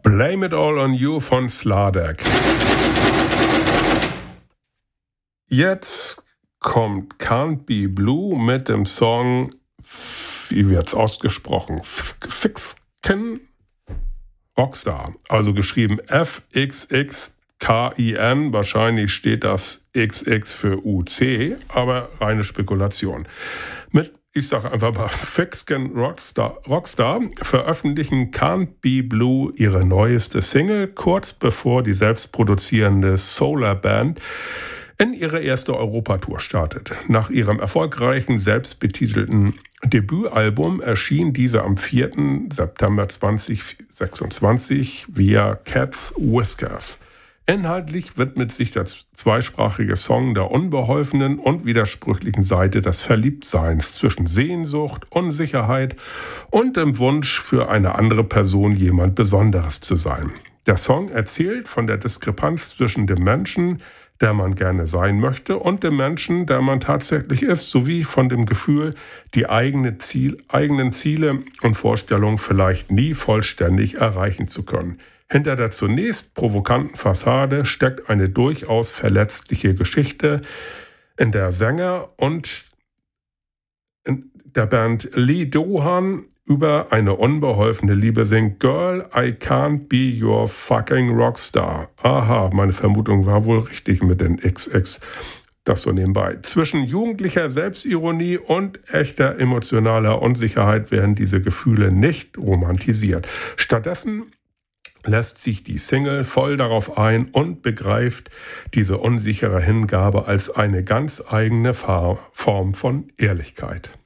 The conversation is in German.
Blame It All on You von Sladek. Jetzt kommt Can't Be Blue mit dem Song, wie wird's ausgesprochen, Fixkin Rockstar, also geschrieben FXXKIN, wahrscheinlich steht das XX für UC, aber reine Spekulation. Ich sage einfach mal, Fixkin Rockstar veröffentlichen Can't Be Blue ihre neueste Single, kurz bevor die selbstproduzierende Solar-Band in ihre erste Europatour startet. Nach ihrem erfolgreichen, selbstbetitelten Debütalbum erschien diese am 4. September 2026 via Cats Whiskers. Inhaltlich widmet sich der zweisprachige Song der unbeholfenen und widersprüchlichen Seite des Verliebtseins zwischen Sehnsucht, Unsicherheit und dem Wunsch, für eine andere Person jemand Besonderes zu sein. Der Song erzählt von der Diskrepanz zwischen dem Menschen, der man gerne sein möchte, und dem Menschen, der man tatsächlich ist, sowie von dem Gefühl, die eigenen Ziele und Vorstellungen vielleicht nie vollständig erreichen zu können. Hinter der zunächst provokanten Fassade steckt eine durchaus verletzliche Geschichte, in der Sänger und in der Band Lee Do-han über eine unbeholfene Liebe singt. Girl, I can't be your fucking Rockstar. Aha, meine Vermutung war wohl richtig mit den XX. Das so nebenbei. Zwischen jugendlicher Selbstironie und echter emotionaler Unsicherheit werden diese Gefühle nicht romantisiert. Stattdessen lässt sich die Single voll darauf ein und begreift diese unsichere Hingabe als eine ganz eigene Form von Ehrlichkeit.